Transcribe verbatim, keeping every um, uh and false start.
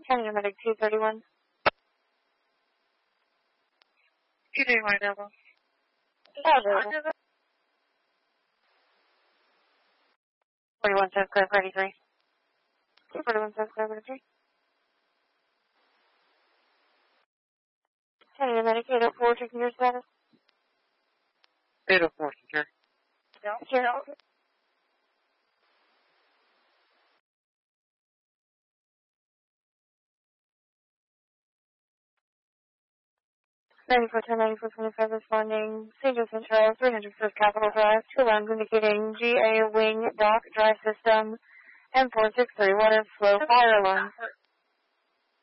County Medic two thirty-one. two thirty-one available. Available. forty-one says clear for eighty-three. forty-one says clear for eighty-three. County Medic eight oh four, checking your status. eight oh four, secure. No. Secure. ninety-four ten, ninety-four twenty-five responding. Saint Joseph Trail, three hundred first Capitol Drive, two lines indicating G A Wing Dock Drive System, M four six three water flow fire alarm.